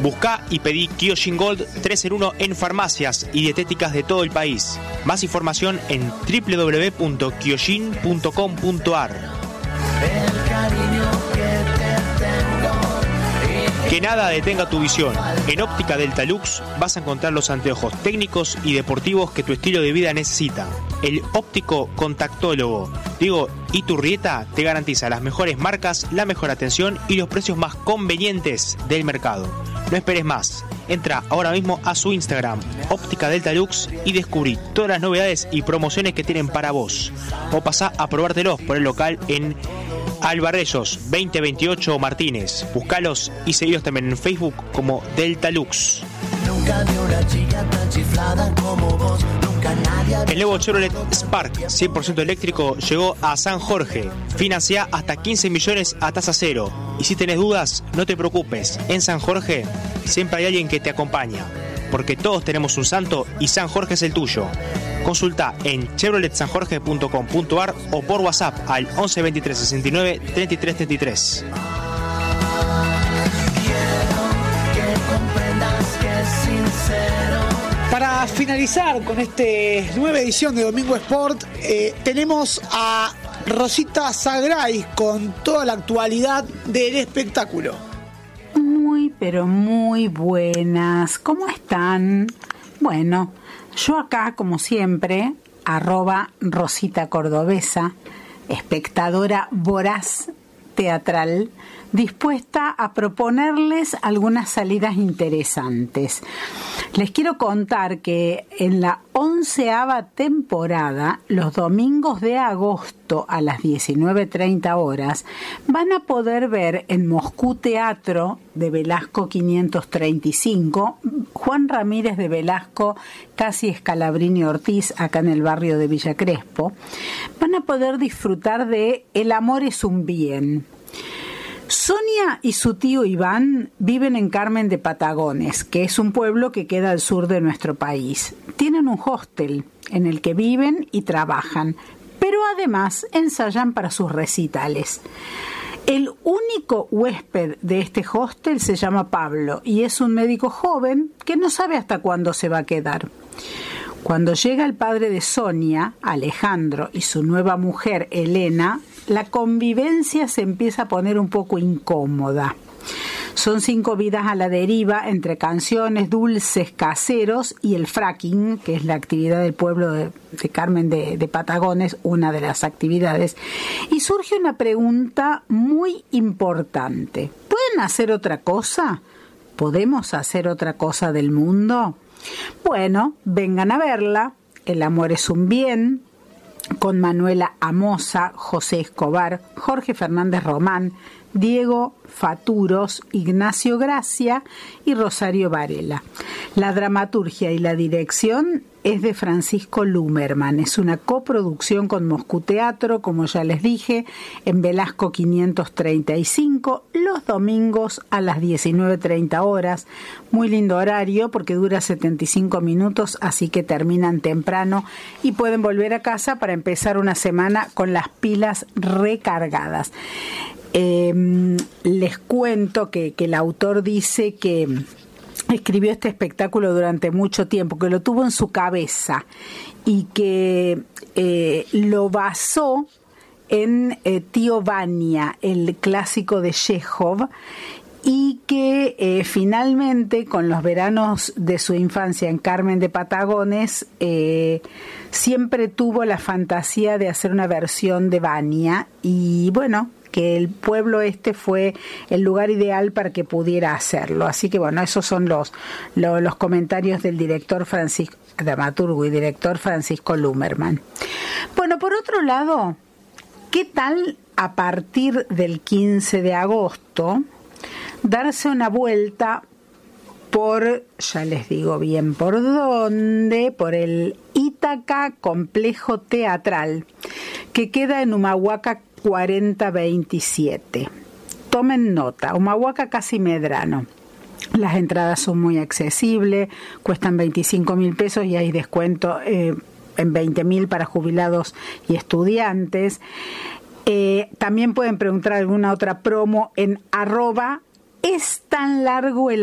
Buscá y pedí Kyojin Gold 3 en 1 en farmacias y dietéticas de todo el país. Más información en www.kyojin.com.ar. Que nada detenga tu visión. En Óptica Delta Lux vas a encontrar los anteojos técnicos y deportivos que tu estilo de vida necesita. El óptico contactólogo Diego Iturrieta te garantiza las mejores marcas, la mejor atención y los precios más convenientes del mercado. No esperes más. Entra ahora mismo a su Instagram, Óptica Delta Lux, y descubrí todas las novedades y promociones que tienen para vos. O pasá a probártelos por el local en Albarrellos 2028 Martínez. Buscalos y seguilos también en Facebook como Delta Lux. Nunca vi una chica tan chiflada como vos. Nunca nadie. El nuevo Chevrolet Spark 100% eléctrico llegó a San Jorge. Financia hasta 15 millones a tasa cero. Y si tenés dudas, no te preocupes. En San Jorge siempre hay alguien que te acompaña. Porque todos tenemos un santo y San Jorge es el tuyo. Consulta en chevroletsanjorge.com.ar o por WhatsApp al 11 23 69 33 33. Para finalizar con esta nueva edición de Domingo Sport, tenemos a Rosita Sagray con toda la actualidad del espectáculo. Muy, pero muy buenas. ¿Cómo están? Bueno, yo acá, como siempre, @Rosita Cordobesa, espectadora voraz teatral, dispuesta a proponerles algunas salidas interesantes. Les quiero contar que en la 11ª temporada, los domingos de agosto a las 19:30 horas, van a poder ver en Moscú Teatro de Velasco 535, Juan Ramírez de Velasco, casi Scalabrini Ortiz, acá en el barrio de Villa Crespo, van a poder disfrutar de El amor es un bien. Sonia y su tío Iván viven en Carmen de Patagones, que es un pueblo que queda al sur de nuestro país. Tienen un hostel en el que viven y trabajan, pero además ensayan para sus recitales. El único huésped de este hostel se llama Pablo y es un médico joven que no sabe hasta cuándo se va a quedar. Cuando llega el padre de Sonia, Alejandro, y su nueva mujer, Elena, la convivencia se empieza a poner un poco incómoda. Son 5 vidas a la deriva entre canciones, dulces caseros y el fracking, que es la actividad del pueblo de Carmen de Patagones, una de las actividades. Y surge una pregunta muy importante. ¿Pueden hacer otra cosa? ¿Podemos hacer otra cosa del mundo? Bueno, vengan a verla. El amor es un bien, con Manuela Amosa, José Escobar, Jorge Fernández Román, Diego Faturos, Ignacio Gracia y Rosario Varela. La dramaturgia y la dirección es de Francisco Lumerman. Es una coproducción con Moscú Teatro, como ya les dije, en Velasco 535, los domingos a las 19:30 horas. Muy lindo horario porque dura 75 minutos, así que terminan temprano y pueden volver a casa para empezar una semana con las pilas recargadas. Les cuento que el autor dice que escribió este espectáculo durante mucho tiempo, que lo tuvo en su cabeza y que lo basó en Tío Vania, el clásico de Chekhov, y que finalmente con los veranos de su infancia en Carmen de Patagones siempre tuvo la fantasía de hacer una versión de Vania y bueno, que el pueblo este fue el lugar ideal para que pudiera hacerlo. Así que bueno, esos son los comentarios del director dramaturgo y director Francisco Lumerman. Bueno, por otro lado, ¿qué tal a partir del 15 de agosto darse una vuelta por, ya les digo bien por dónde, por el Ítaca Complejo Teatral, que queda en Humahuaca 4027. Tomen nota, Humahuaca Casi Medrano. Las entradas son muy accesibles, cuestan 25.000 pesos y hay descuento en 20.000 para jubilados y estudiantes. También pueden preguntar alguna otra promo en @es tan largo el